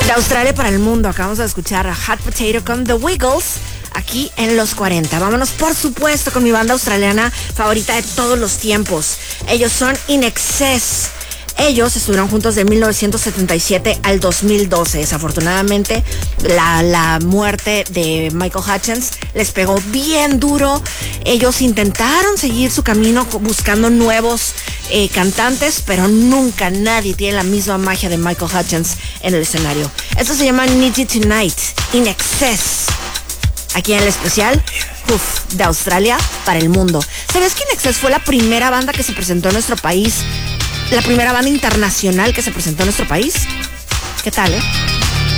De Australia para el mundo, acabamos de escuchar a Hot Potato con The Wiggles, aquí en los 40. Vámonos, por supuesto, con mi banda australiana favorita de todos los tiempos. Ellos son INXS. Ellos estuvieron juntos de 1977 al 2012. Desafortunadamente, la muerte de Michael Hutchence les pegó bien duro. Ellos intentaron seguir su camino buscando nuevos cantantes, pero nunca nadie tiene la misma magia de Michael Hutchence en el escenario. Esto se llama Need You Tonight, INXS. Aquí en el especial de Australia para el mundo. ¿Sabes que INXS fue la primera banda que se presentó en nuestro país? La primera banda internacional que se presentó en nuestro país. ¿Qué tal,